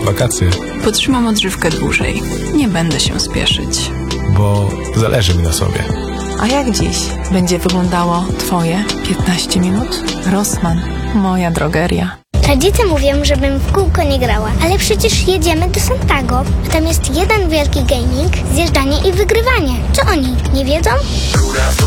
wakacje. Potrzymam odżywkę dłużej. Nie będę się spieszyć. Bo zależy mi na sobie. A jak dziś będzie wyglądało Twoje 15 minut? Rossmann, moja drogeria. Rodzice mówią, żebym w kółko nie grała, ale przecież jedziemy do Santago, a tam jest jeden wielki gaming, zjeżdżanie i wygrywanie. Co oni, nie wiedzą?